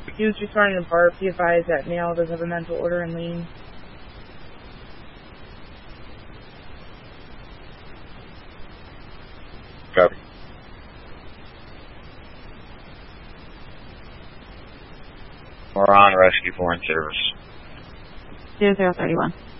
He was responding to Barb. He advised that male does have a mental order and lien. Copy. We're on rescue foreign service. 0031.